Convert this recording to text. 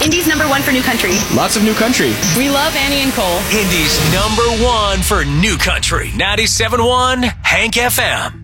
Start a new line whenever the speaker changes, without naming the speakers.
Indy's number one for new country.
Lots of new country.
We love Annie and Cole.
Indy's number one for new country. 97.1 Hank FM.